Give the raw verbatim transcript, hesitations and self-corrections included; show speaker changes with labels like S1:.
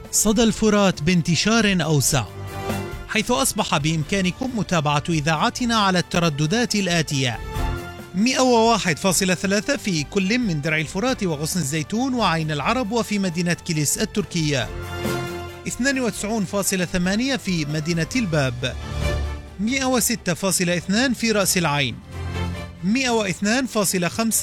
S1: صدى الفرات بانتشار أوسع، حيث أصبح بإمكانكم متابعة إذاعتنا على الترددات الآتية: مئة وواحد فاصلة ثلاثة في كل من درع الفرات وغصن الزيتون وعين العرب وفي مدينة كيليس التركية، اثنين وتسعين فاصلة ثمانية في مدينة الباب، مئة وستة فاصلة اثنين في رأس العين، مئة واثنين فاصلة خمسة